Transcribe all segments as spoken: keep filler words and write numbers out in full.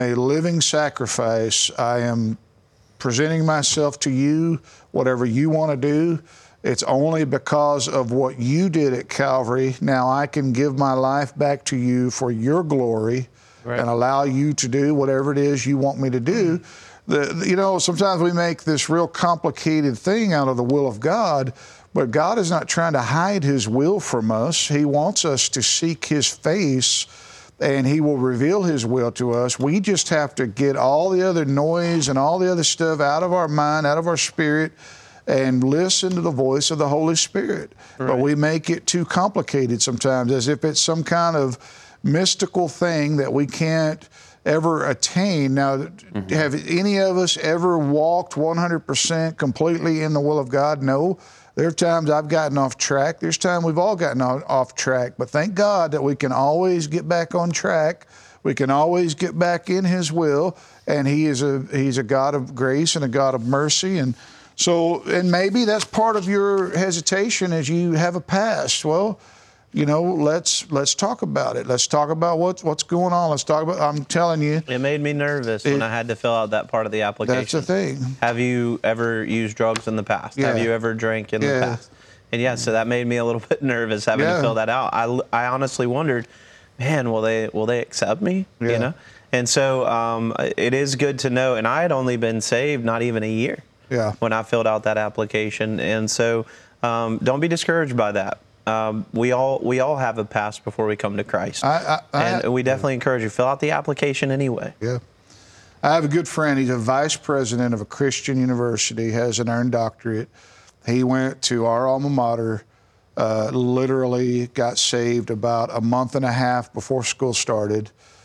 a living sacrifice. I am presenting myself to you, whatever you want to do. It's only because of what you did at Calvary. Now I can give my life back to you for your glory, right, and allow you to do whatever it is you want me to do. The, you know, sometimes we make this real complicated thing out of the will of God, but God is not trying to hide his will from us. He wants us to seek his face, and he will reveal his will to us. We just have to get all the other noise and all the other stuff out of our mind, out of our spirit, and listen to the voice of the Holy Spirit. Right. But we make it too complicated sometimes, as if it's some kind of mystical thing that we can't ever attain. Now, mm-hmm. have any of us ever walked one hundred percent completely in the will of God? No. There are times I've gotten off track. There's times we've all gotten off track. But thank God that we can always get back on track. We can always get back in his will. And he is a he's a God of grace and a God of mercy. And so, and maybe that's part of your hesitation as you have a past. Well, you know, let's let's talk about it. Let's talk about what's what's going on. Let's talk about. I'm telling you, it made me nervous it, when I had to fill out that part of the application. That's the thing. Have you ever used drugs in the past? Yeah. Have you ever drank in yeah. the past? And yeah, so that made me a little bit nervous having yeah. to fill that out. I, I honestly wondered, man, will they will they accept me? Yeah. You know, and so um, it is good to know. And I had only been saved not even a year. Yeah. When I filled out that application, and so um, don't be discouraged by that. Um, we all we all have a past before we come to Christ, I, I, I, and we definitely encourage you fill out the application anyway. Yeah, I have a good friend. He's a vice president of a Christian university, has an earned doctorate. He went to our alma mater, uh, literally got saved about a month and a half before school started,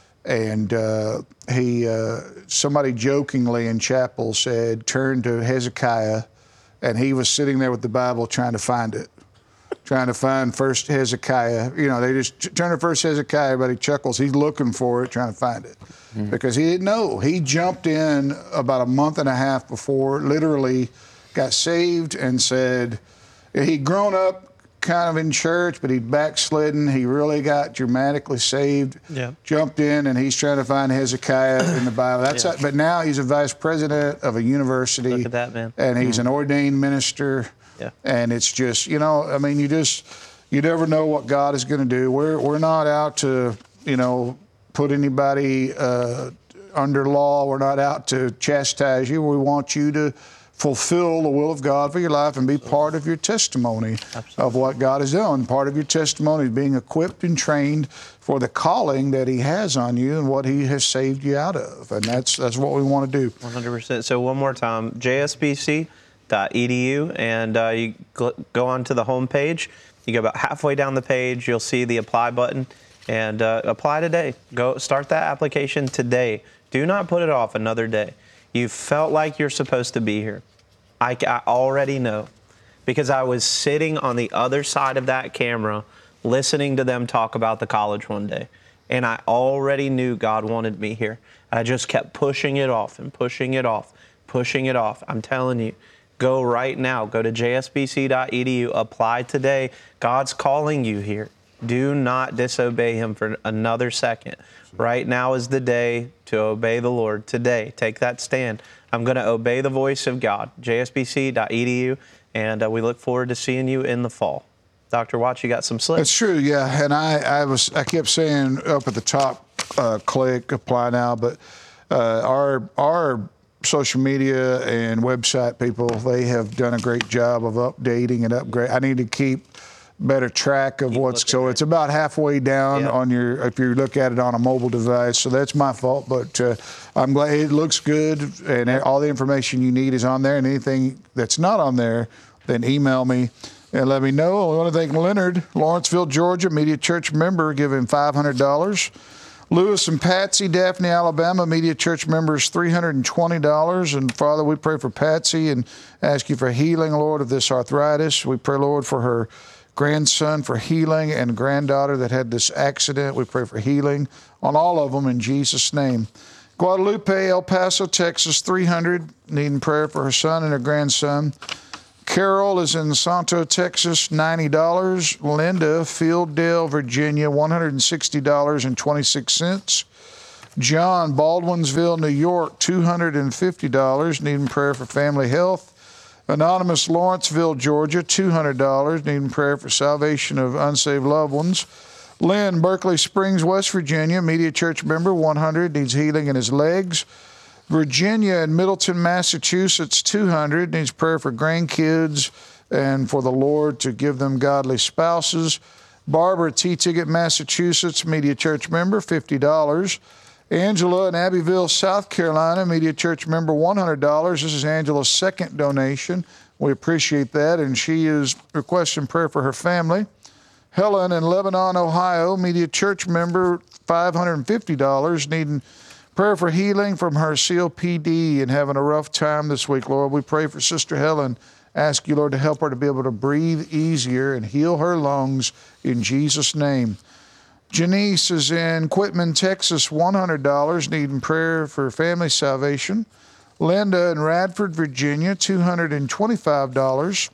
and uh, he uh, somebody jokingly in chapel said, "Turn to Hezekiah," and he was sitting there with the Bible trying to find it. Trying to find First Hezekiah. You know, they just turn to First Hezekiah, everybody chuckles. He's looking for it, trying to find it. Mm-hmm. Because he didn't know. He jumped in about a month and a half before, literally got saved and said, he'd grown up kind of in church, but he'd backslidden. He really got dramatically saved, yeah. jumped in, and he's trying to find Hezekiah in the Bible. That's yeah. how, but now he's a vice president of a university. Look at that, man. And he's mm-hmm. an ordained minister. Yeah. And it's just, you know, I mean, you just, you never know what God is going to do. We're we're not out to, you know, put anybody uh, under law. We're not out to chastise you. We want you to fulfill the will of God for your life and be part of your testimony Absolutely. Of what God has done. Part of your testimony is being equipped and trained for the calling that he has on you and what he has saved you out of. And that's that's what we want to do. one hundred percent. So one more time, J S B C dot E D U, and uh, you go on to the home page. You go about halfway down the page, you'll see the apply button, and uh, apply today. Go start that application today. Do not put it off another day. You felt like you're supposed to be here. I, I already know, because I was sitting on the other side of that camera listening to them talk about the college one day, and I already knew God wanted me here. I just kept pushing it off and pushing it off, pushing it off. I'm telling you, go right now. Go to J S B C dot E D U. Apply today. God's calling you here. Do not disobey him for another second. Right now is the day to obey the Lord. Today, take that stand. I'm going to obey the voice of God. J S B C dot E D U, and uh, we look forward to seeing you in the fall. Doctor Watts, you got some slips? That's true, yeah. And I, I was, I kept saying up at the top, uh, click, apply now, but uh, our, our social media and website people, they have done a great job of updating and upgrade. I need to keep better track of keep what's, so it's about halfway down yeah. on your, if you look at it on a mobile device, so that's my fault, but uh, I'm glad it looks good, and all the information you need is on there, and anything that's not on there, then email me and let me know. I want to thank Leonard, Lawrenceville, Georgia, Media Church member, giving five hundred dollars. Lewis and Patsy, Daphne, Alabama, Media Church members, three hundred twenty dollars. And Father, we pray for Patsy and ask you for healing, Lord, of this arthritis. We pray, Lord, for her grandson for healing and granddaughter that had this accident. We pray for healing on all of them in Jesus' name. Guadalupe, El Paso, Texas, three hundred, needing prayer for her son and her grandson. Carol is in Santo, Texas, ninety dollars. Linda, Fielddale, Virginia, one hundred sixty dollars and twenty-six cents. John, Baldwinsville, New York, two hundred fifty dollars, needing prayer for family health. Anonymous, Lawrenceville, Georgia, two hundred dollars, needing prayer for salvation of unsaved loved ones. Lynn, Berkeley Springs, West Virginia, Media Church member, one hundred, needs healing in his legs. Virginia and Middleton, Massachusetts, two hundred, needs prayer for grandkids and for the Lord to give them godly spouses. Barbara, T-Ticket, Massachusetts, Media Church member, fifty dollars. Angela in Abbeville, South Carolina, Media Church member, one hundred dollars. This is Angela's second donation. We appreciate that, and she is requesting prayer for her family. Helen in Lebanon, Ohio, Media Church member, five hundred fifty dollars, needing prayer for healing from her C O P D and having a rough time this week, Lord. We pray for Sister Helen. Ask you, Lord, to help her to be able to breathe easier and heal her lungs in Jesus' name. Janice is in Quitman, Texas, one hundred dollars, needing prayer for family salvation. Linda in Radford, Virginia, two hundred twenty-five dollars.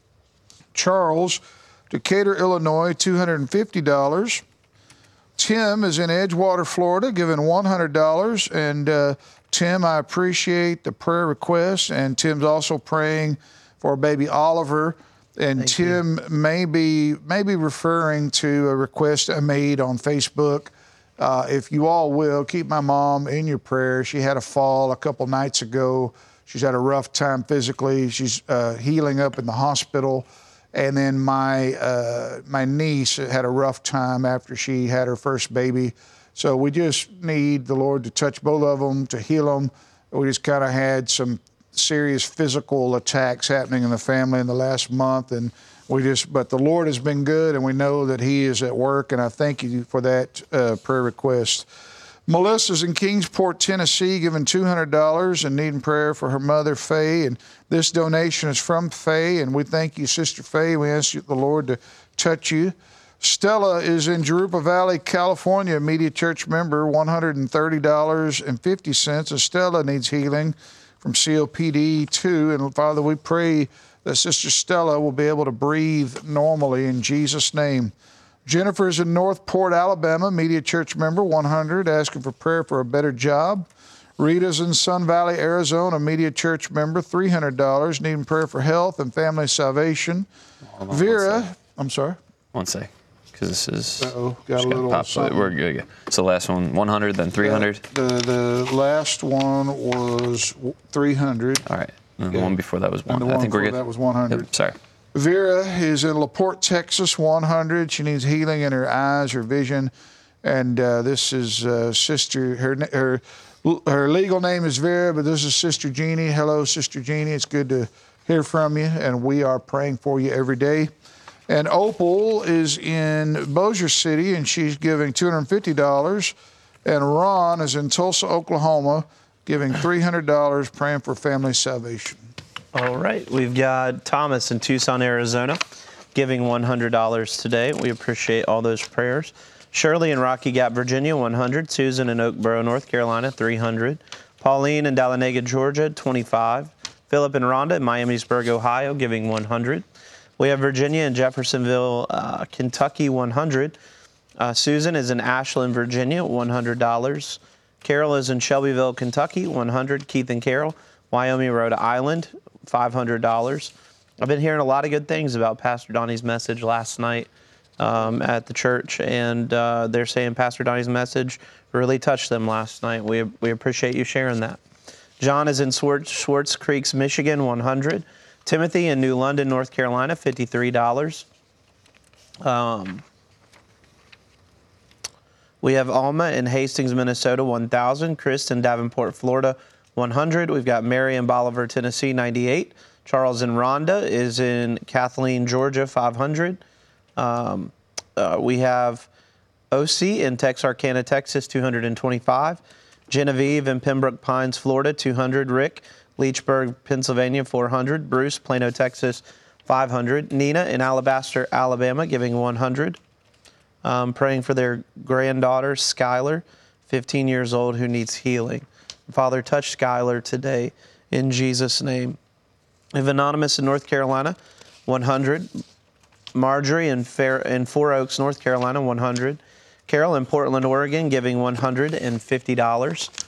Charles, Decatur, Illinois, two hundred fifty dollars. Tim is in Edgewater, Florida, giving one hundred dollars. And uh, Tim, I appreciate the prayer request. And Tim's also praying for baby Oliver. And Thank Tim you. may be, may be referring to a request I made on Facebook. Uh, if you all will, keep my mom in your prayers. She had a fall a couple nights ago. She's had a rough time physically. She's uh, healing up in the hospital. And then my uh, my niece had a rough time after she had her first baby. So we just need the Lord to touch both of them, to heal them. We just kind of had some serious physical attacks happening in the family in the last month, and we just, but the Lord has been good, and we know that He is at work, and I thank you for that uh, prayer request. Melissa's in Kingsport, Tennessee, giving two hundred dollars and needing prayer for her mother, Faye, and this donation is from Faye, and we thank you, Sister Faye. We ask you, the Lord to touch you. Stella is in Jurupa Valley, California, Media Church member, one hundred thirty dollars and fifty cents. And Stella needs healing from C O P D too. And Father, we pray that Sister Stella will be able to breathe normally in Jesus' name. Jennifer's in Northport, Alabama, Media Church member, one hundred, asking for prayer for a better job. Rita's in Sun Valley, Arizona, Media Church member, three hundred dollars, needing prayer for health and family salvation. Hold on, Vera, I'm sorry. One sec, because this is. Uh-oh, got a just little pop- something. We're good. So last one, one hundred, then three hundred. The, the last one was three hundred. All right. And the Yeah. one before that was one. And the I one think we're before good. that was one hundred. Yep, sorry. Vera is in LaPorte, Texas, one hundred. She needs healing in her eyes, her vision. And uh, this is uh, Sister, her, her, her legal name is Vera, but this is Sister Jeannie. Hello, Sister Jeannie. It's good to hear from you, and we are praying for you every day. And Opal is in Bossier City, and she's giving two hundred fifty dollars. And Ron is in Tulsa, Oklahoma, giving three hundred dollars, praying for family salvation. All right. We've got Thomas in Tucson, Arizona, giving one hundred dollars today. We appreciate all those prayers. Shirley in Rocky Gap, Virginia, one hundred. Susan in Oakboro, North Carolina, three hundred. Pauline in Dahlonega, Georgia, twenty-five. Philip and Rhonda in Miamisburg, Ohio, giving one hundred. We have Virginia in Jeffersonville, uh, Kentucky, one hundred. Uh, Susan is in Ashland, Virginia, one hundred dollars. Carol is in Shelbyville, Kentucky, one hundred. Keith and Carol, Wyoming, Rhode Island, five hundred dollars. I've been hearing a lot of good things about Pastor Donnie's message last night um, at the church, and uh, they're saying Pastor Donnie's message really touched them last night. We, we appreciate you sharing that. John is in Swartz, Swartz Creeks, Michigan, one hundred. Timothy in New London, North Carolina, fifty-three dollars. Um, we have Alma in Hastings, Minnesota, one thousand. Chris in Davenport, Florida, one hundred. We've got Mary in Bolivar, Tennessee, ninety-eight. Charles in Rhonda is in Kathleen, Georgia, five hundred. Um, uh, we have O C in Texarkana, Texas, two hundred twenty-five. Genevieve in Pembroke Pines, Florida, two hundred. Rick, Leechburg, Pennsylvania, four hundred. Bruce, Plano, Texas, five hundred. Nina in Alabaster, Alabama, giving one hundred. Um, praying for their granddaughter, Skylar, fifteen years old, who needs healing. Father, touch Skylar today in Jesus' name. We have Anonymous in North Carolina, one hundred. Marjorie in, Fair, in Four Oaks, North Carolina, one hundred. Carol in Portland, Oregon, giving one hundred fifty dollars.